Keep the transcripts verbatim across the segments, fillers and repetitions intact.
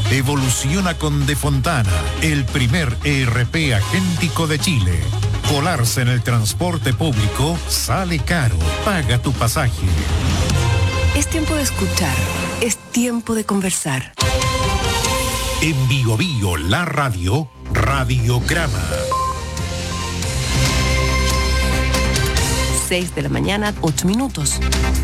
Evoluciona con De Fontana, el primer E R P agéntico de Chile. Colarse en el transporte público sale caro. Paga tu pasaje. Es tiempo de escuchar. Es tiempo de conversar. En Bio Bio, la radio, Radiograma. seis de la mañana, ocho minutos.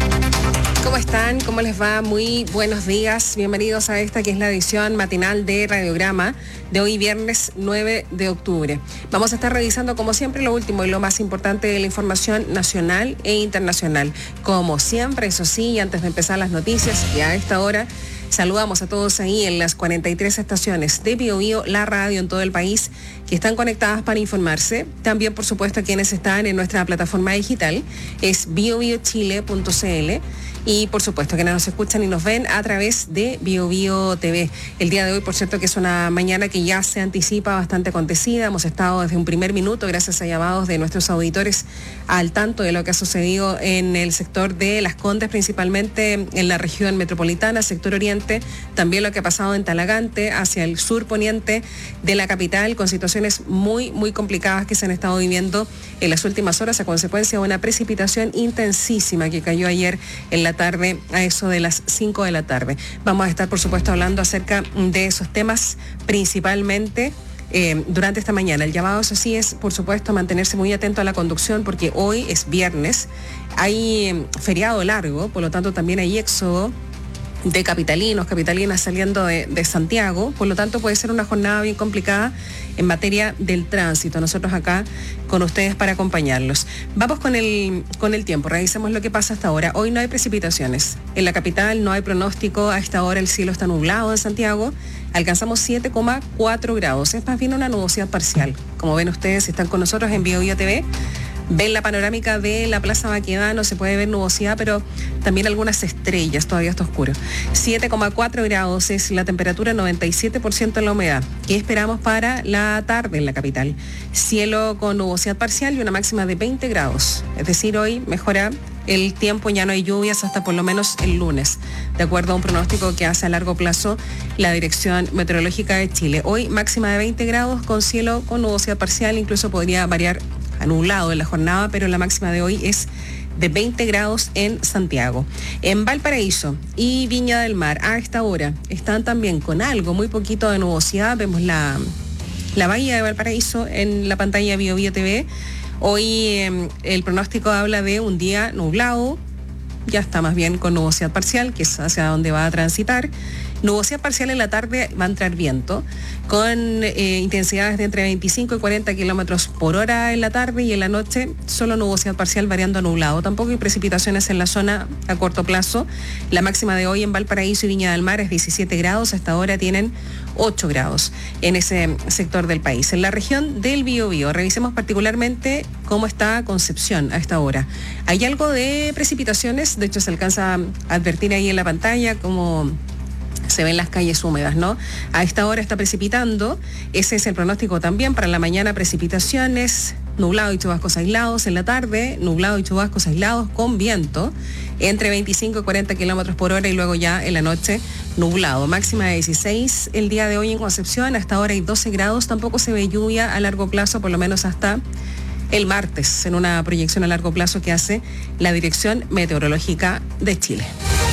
¿Cómo están? ¿Cómo les va? Muy buenos días. Bienvenidos a esta que es la edición matinal de Radiograma de hoy viernes nueve de octubre. Vamos a estar revisando como siempre lo último y lo más importante de la información nacional e internacional. Como siempre, eso sí, antes de empezar las noticias y a esta hora, saludamos a todos ahí en las cuarenta y tres estaciones de Bio Bio, la radio en todo el país, que están conectadas para informarse. También, por supuesto, a quienes están en nuestra plataforma digital, es bio bio chile punto c l. Y, por supuesto, quienes nos escuchan y nos ven a través de Bio Bio T V. El día de hoy, por cierto, que es una mañana que ya se anticipa bastante acontecida. Hemos estado desde un primer minuto, gracias a llamados de nuestros auditores, al tanto de lo que ha sucedido en el sector de Las Condes, principalmente en la región metropolitana, sector oriente, también lo que ha pasado en Talagante, hacia el sur poniente de la capital, con situaciones muy, muy complicadas que se han estado viviendo en las últimas horas a consecuencia de una precipitación intensísima que cayó ayer en la tarde, a eso de las cinco de la tarde. Vamos a estar, por supuesto, hablando acerca de esos temas principalmente eh, durante esta mañana. El llamado, eso sí, es, por supuesto, mantenerse muy atento a la conducción porque hoy es viernes, hay eh, feriado largo, por lo tanto también hay éxodo de capitalinos, capitalinas saliendo de, de Santiago, por lo tanto puede ser una jornada bien complicada en materia del tránsito. Nosotros acá con ustedes para acompañarlos. Vamos con el, con el tiempo, revisemos lo que pasa hasta ahora. Hoy no hay precipitaciones. En la capital no hay pronóstico, a esta hora el cielo está nublado en Santiago, alcanzamos siete coma cuatro grados, es más bien una nubosidad parcial. Como ven ustedes, están con nosotros en Bio Bio T V. Ven la panorámica de la Plaza Baquedano, se puede ver nubosidad, pero también algunas estrellas, todavía está oscuro. siete coma cuatro grados es la temperatura, noventa y siete por ciento en la humedad. ¿Qué esperamos para la tarde en la capital? Cielo con nubosidad parcial y una máxima de veinte grados. Es decir, hoy mejora el tiempo, ya no hay lluvias hasta por lo menos el lunes, de acuerdo a un pronóstico que hace a largo plazo la Dirección Meteorológica de Chile. Hoy máxima de veinte grados con cielo con nubosidad parcial, incluso podría variar nublado en la jornada, pero la máxima de hoy es de veinte grados en Santiago. En Valparaíso y Viña del Mar a esta hora están también con algo, muy poquito de nubosidad. Vemos la, la bahía de Valparaíso en la pantalla de Bio Bio T V. Hoy eh, el pronóstico habla de un día nublado, ya está más bien con nubosidad parcial, que es hacia donde va a transitar. Nubosidad parcial en la tarde, va a entrar viento con eh, intensidades de entre veinticinco y cuarenta kilómetros por hora en la tarde, y en la noche solo nubosidad parcial variando a nublado. Tampoco hay precipitaciones en la zona a corto plazo. La máxima de hoy en Valparaíso y Viña del Mar es diecisiete grados, hasta ahora tienen ocho grados en ese sector del país. En la región del Biobío, revisemos particularmente cómo está Concepción a esta hora. Hay algo de precipitaciones, de hecho se alcanza a advertir ahí en la pantalla como se ven las calles húmedas, ¿no? A esta hora está precipitando, ese es el pronóstico también para la mañana, precipitaciones, nublado y chubascos aislados, en la tarde, nublado y chubascos aislados con viento, entre veinticinco y cuarenta kilómetros por hora, y luego ya en la noche, nublado, máxima de dieciséis el día de hoy en Concepción, hasta ahora hay doce grados, tampoco se ve lluvia a largo plazo, por lo menos hasta el martes, en una proyección a largo plazo que hace la Dirección Meteorológica de Chile.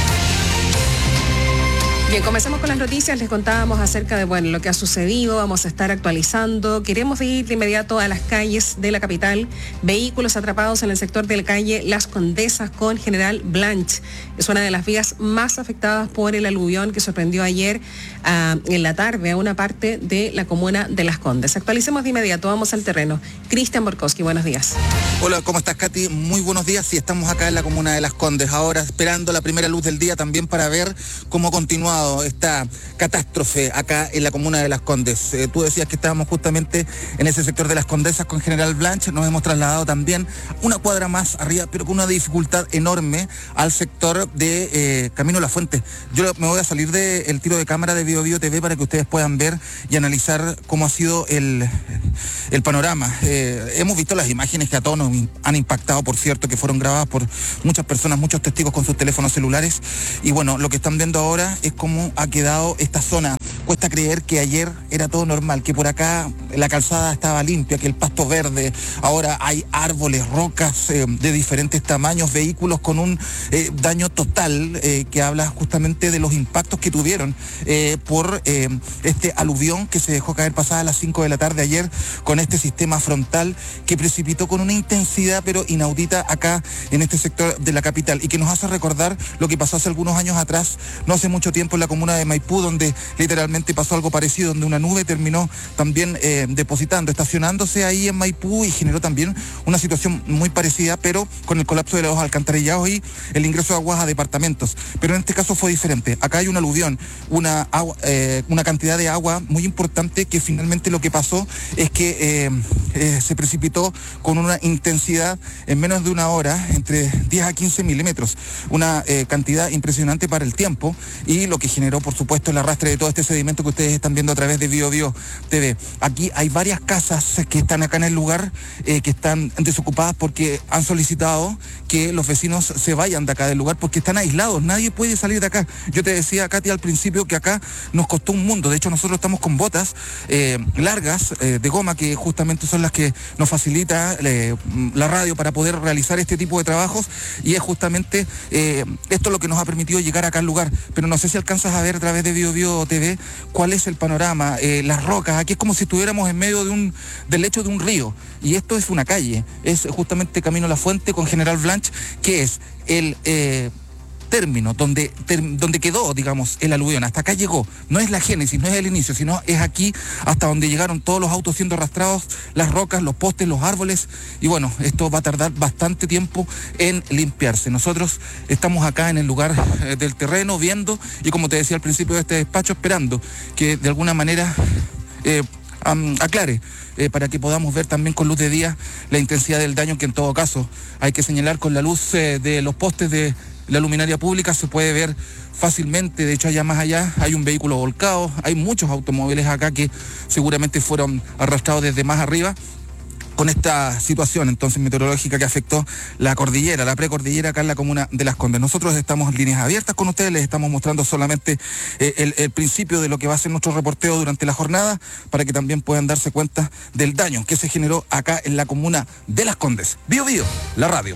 Bien, comenzamos con las noticias. Les contábamos acerca de bueno, lo que ha sucedido, vamos a estar actualizando. Queremos ir de inmediato a las calles de la capital. Vehículos atrapados en el sector de la calle Las Condesas con General Blanch. Es una de las vías más afectadas por el aluvión que sorprendió ayer uh, en la tarde a una parte de la comuna de Las Condes. Actualicemos de inmediato, vamos al terreno. Cristian Borkowski, buenos días. Hola, ¿cómo estás, Katy? Muy buenos días. Sí, estamos acá en la comuna de Las Condes, ahora esperando la primera luz del día también para ver cómo continúa esta catástrofe acá en la comuna de Las Condes. Eh, tú decías que estábamos justamente en ese sector de Las Condesas con General Blanch, nos hemos trasladado también una cuadra más arriba, pero con una dificultad enorme al sector de eh, Camino La Fuente. Yo me voy a salir del tiro de cámara de Bio Bio T V para que ustedes puedan ver y analizar cómo ha sido el, el panorama. Eh, hemos visto las imágenes que a todos nos han impactado, por cierto, que fueron grabadas por muchas personas, muchos testigos con sus teléfonos celulares, y bueno, lo que están viendo ahora es cómo ha quedado esta zona cuesta creer que ayer era todo normal, que por acá la calzada estaba limpia, que el pasto verde, ahora hay árboles, rocas eh, de diferentes tamaños, vehículos con un eh, daño total eh, que habla justamente de los impactos que tuvieron eh, por eh, este aluvión que se dejó caer pasada a las cinco de la tarde ayer con este sistema frontal que precipitó con una intensidad pero inaudita acá en este sector de la capital y que nos hace recordar lo que pasó hace algunos años atrás, no hace mucho tiempo en la comuna de Maipú, donde literalmente pasó algo parecido, donde una nube terminó también eh, depositando, estacionándose ahí en Maipú y generó también una situación muy parecida, pero con el colapso de los alcantarillados y el ingreso de aguas a departamentos. Pero en este caso fue diferente. Acá hay un aluvión, una, agua, eh, una cantidad de agua muy importante que finalmente lo que pasó es que eh, eh, se precipitó con una intensidad en menos de una hora, entre diez a quince milímetros, una eh, cantidad impresionante para el tiempo y lo que generó, por supuesto, el arrastre de todo este sedimento que ustedes están viendo a través de Bio Bio T V. Aquí hay varias casas que están acá en el lugar, eh, que están desocupadas porque han solicitado que los vecinos se vayan de acá del lugar porque están aislados, nadie puede salir de acá. Yo te decía, Katy, al principio que acá nos costó un mundo, de hecho nosotros estamos con botas eh, largas eh, de goma que justamente son las que nos facilita eh, la radio para poder realizar este tipo de trabajos y es justamente eh, esto lo que nos ha permitido llegar acá al lugar, pero no sé si alcanzas a ver a través de Bio Bio T V cuál es el panorama, eh, las rocas, aquí es como si estuviéramos en medio de un, del lecho de un río y esto es una calle, es justamente Camino a la Fuente con General Blanch, que es el eh, término donde, ter, donde quedó, digamos, el aluvión, hasta acá llegó, no es la génesis, no es el inicio, sino es aquí hasta donde llegaron todos los autos siendo arrastrados, las rocas, los postes, los árboles, y bueno, esto va a tardar bastante tiempo en limpiarse. Nosotros estamos acá en el lugar eh, del terreno, viendo, y como te decía al principio de este despacho, esperando que de alguna manera eh, um, aclare, eh, para que podamos ver también con luz de día la intensidad del daño que en todo caso hay que señalar con la luz eh, de los postes de la luminaria pública, se puede ver fácilmente. De hecho allá más allá hay un vehículo volcado, hay muchos automóviles acá que seguramente fueron arrastrados desde más arriba con esta situación entonces meteorológica que afectó la cordillera, la precordillera acá en la comuna de Las Condes. Nosotros estamos en líneas abiertas con ustedes, les estamos mostrando solamente eh, el, el principio de lo que va a ser nuestro reporteo durante la jornada para que también puedan darse cuenta del daño que se generó acá en la comuna de Las Condes. Bio Bio, la radio.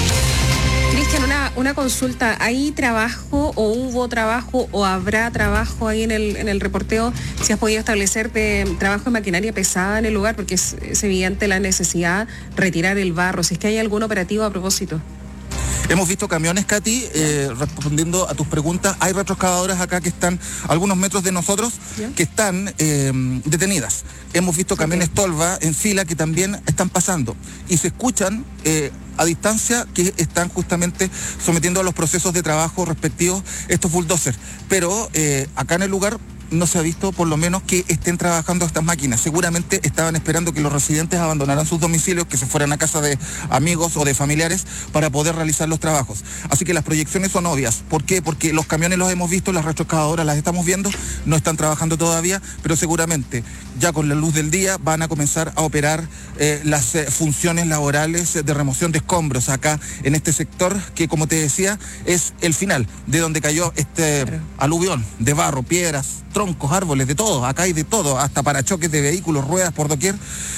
Cristian, una, una consulta, ¿hay trabajo o hubo trabajo o habrá trabajo ahí en el, en el reporteo? ¿Si has podido establecer de trabajo de maquinaria pesada en el lugar? Porque es, es evidente la necesidad de retirar el barro. Si es que hay algún operativo a propósito. Hemos visto camiones, Katy, eh, respondiendo a tus preguntas. Hay retroexcavadoras acá que están a algunos metros de nosotros, ¿ya?, que están eh, detenidas. Hemos visto camiones okay. Tolva en fila que también están pasando. Y se escuchan eh, a distancia que están justamente sometiendo a los procesos de trabajo respectivos estos bulldozers. Pero eh, acá en el lugar no se ha visto por lo menos que estén trabajando estas máquinas. Seguramente estaban esperando que los residentes abandonaran sus domicilios, que se fueran a casa de amigos o de familiares para poder realizar los trabajos. Así que las proyecciones son obvias. ¿Por qué? Porque los camiones los hemos visto, las retroexcavadoras las estamos viendo, no están trabajando todavía, pero seguramente ya con la luz del día van a comenzar a operar eh, las eh, funciones laborales de remoción de escombros acá en este sector que, como te decía, es el final de donde cayó este claro. aluvión de barro, piedras, troncos, árboles, de todo, acá hay de todo, hasta parachoques de vehículos, ruedas por doquier.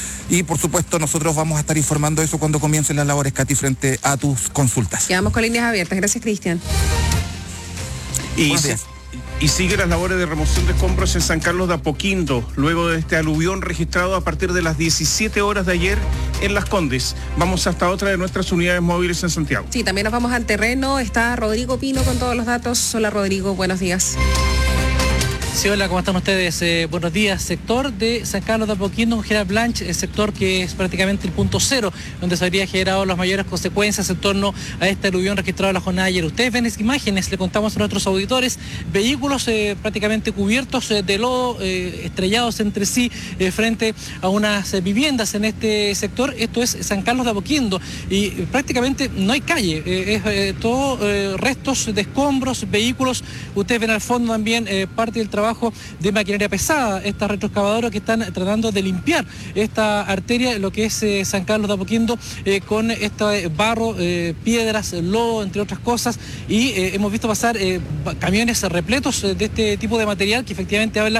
Y por supuesto nosotros vamos a estar informando eso cuando comiencen las labores, Katy, frente a tus consultas. Quedamos con líneas abiertas. Gracias, Cristian. Y Buenos días. Y sigue las labores de remoción de escombros en San Carlos de Apoquindo, luego de este aluvión registrado a partir de las diecisiete horas de ayer en Las Condes. Vamos hasta otra de nuestras unidades móviles en Santiago. Sí, también nos vamos al terreno. Está Rodrigo Pino con todos los datos. Hola, Rodrigo, buenos días. Sí, hola, ¿cómo están ustedes? Eh, buenos días. Sector de San Carlos de Apoquindo, General Blanch, el sector que es prácticamente el punto cero, donde se habría generado las mayores consecuencias en torno a este aluvión registrado la jornada de ayer. Ustedes ven imágenes, le contamos a nuestros auditores, vehículos eh, prácticamente cubiertos eh, de lodo, eh, estrellados entre sí eh, frente a unas eh, viviendas en este sector. Esto es San Carlos de Apoquindo y eh, prácticamente no hay calle, eh, es eh, todo eh, restos de escombros, vehículos. Ustedes ven al fondo también eh, parte del trabajo de maquinaria pesada, estas retroexcavadoras que están tratando de limpiar esta arteria, lo que es eh, San Carlos de Apoquindo, eh, con este barro, eh, piedras, lodo, entre otras cosas, y eh, hemos visto pasar eh, camiones repletos de este tipo de material que efectivamente habla